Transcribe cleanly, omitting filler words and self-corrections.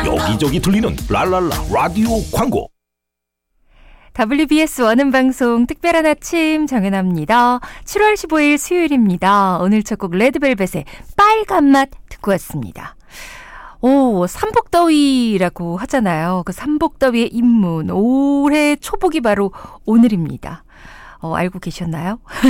여기저기 들리는 랄랄라 라디오 광고. WBS 원음방송 특별한 아침 정연아입니다. 7월 15일 수요일입니다. 오늘 첫 곡 레드벨벳의 빨간 맛 듣고 왔습니다. 삼복더위라고 하잖아요. 그 삼복더위의 입문, 올해 초복이 바로 오늘입니다. 알고 계셨나요?